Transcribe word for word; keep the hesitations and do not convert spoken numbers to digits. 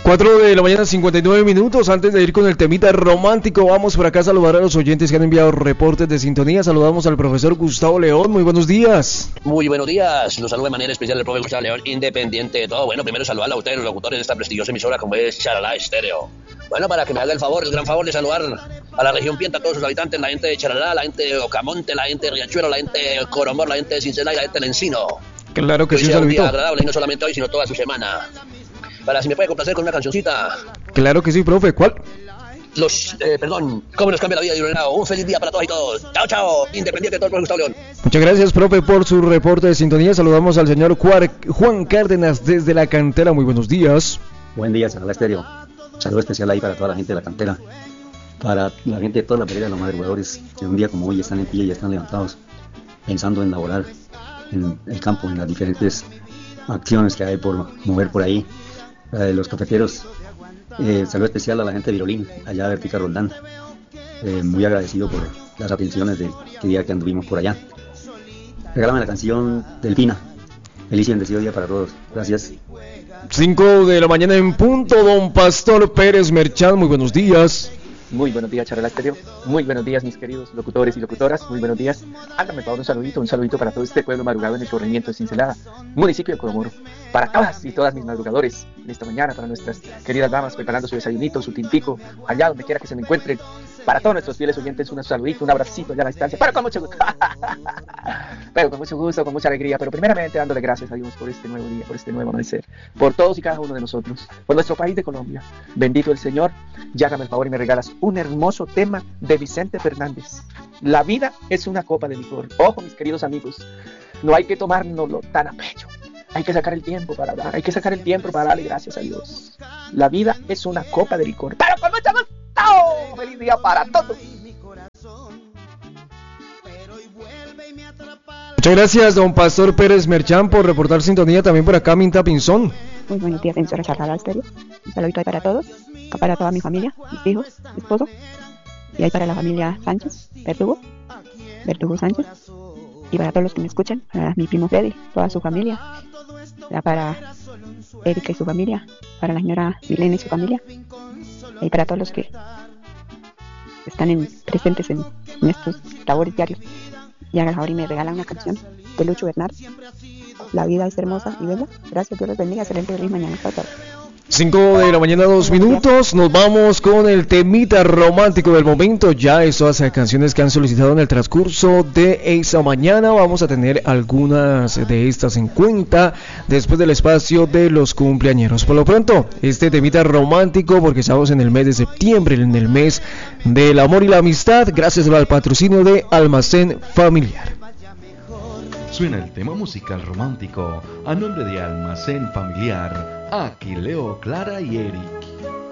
cuatro de la mañana, cincuenta y nueve minutos. Antes de ir con el temita romántico, vamos por acá a saludar a los oyentes que han enviado reportes de sintonía. Saludamos al profesor Gustavo León. Muy buenos días. Muy buenos días. Los saludo de manera especial el profesor Gustavo León, independiente de todo. Bueno, primero saludar a ustedes, los locutores de esta prestigiosa emisora como es Charalá Estéreo. Bueno, para que me haga el favor, el gran favor de saludar a la región Pienta, a todos sus habitantes, la gente de Charalá, la gente de Ocamonte, la gente de Riachuelo, la gente de Coromor, la gente de Cincena y la gente del Encino. Claro que hoy sí, un sea un día saludito. agradable y no solamente hoy, sino toda su semana. Para si me puede complacer con una cancioncita. Claro que sí, profe. ¿Cuál? Los, eh, perdón, cómo nos cambia la vida de un Un feliz día para todos y todos. Chao, chao. Independiente de todo el pueblo, Gustavo León. Muchas gracias, profe, por su reporte de sintonía. Saludamos al señor Juan Cárdenas desde la cantera. Muy buenos días. Buen día, Charalá Estéreo. Saludo especial ahí para toda la gente de la cantera. Para la gente de toda la vereda de los madrugadores, que un día como hoy están en pie y están levantados, pensando en laborar en el campo, en las diferentes acciones que hay por mover por ahí. Eh, los cafeteros, eh, saludo especial a la gente de Virolín, allá de Pica Roldán. Eh, muy agradecido por las atenciones del día que anduvimos por allá. Regálame la canción Delfina. Feliz y bendecido día para todos. Gracias. cinco de la mañana en punto, don Pastor Pérez Merchán. Muy buenos días. Muy buenos días, Charalá Estéreo. Muy buenos días, mis queridos locutores y locutoras. Muy buenos días. Hágame por favor un saludito, un saludito para todo este pueblo madrugado en el corregimiento de Cincelada, municipio de Coromoro. Para todas y todas mis madrugadores en esta mañana, para nuestras queridas damas preparando su desayunito, su tintico, allá donde quiera que se me encuentren. Para todos nuestros fieles oyentes, un saludito, un abracito allá a la distancia, pero con mucho gusto. Pero con mucho gusto, con mucha alegría, pero primeramente dándole gracias a Dios por este nuevo día, por este nuevo amanecer, por todos y cada uno de nosotros, por nuestro país de Colombia. Bendito el Señor. Y hágame el favor y me regalas un hermoso tema de Vicente Fernández. La vida es una copa de licor. Ojo, mis queridos amigos, no hay que tomárnoslo tan a pecho. Hay que sacar el tiempo para hablar, hay que sacar el tiempo para darle gracias a Dios. La vida es una copa de licor. Pero con mucho gusto. Feliz día para todos. Muchas gracias, don Pastor Pérez Merchán, por reportar sintonía. También por acá, Minta Pinzón. Muy buenos días, emisora Charalá Estéreo. Un saludito ahí para todos, para toda mi familia, mis hijos, mi esposo. Y ahí para la familia Sánchez, Verdugo, Verdugo Sánchez. Y para todos los que me escuchan, para mi primo Freddy, toda su familia. Ya para Erika y su familia, para la señora Milena y su familia. Y para todos los que están en, presentes en, en estos labores diarios. Y ahora me regalan una canción de Lucho Bernard. La vida es hermosa y bella. Gracias, Dios los bendiga. Excelente feliz mañana para todos. cinco de la mañana, dos minutos. Nos vamos con el temita romántico del momento. Ya estas canciones que han solicitado en el transcurso de esa mañana. Vamos a tener algunas de estas en cuenta después del espacio de los cumpleañeros. Por lo pronto, este temita romántico, porque estamos en el mes de septiembre, en el mes del amor y la amistad, gracias al patrocinio de Almacén Familiar. Suena el tema musical romántico a nombre de Almacén Familiar. Aquí Leo, Clara y Eric.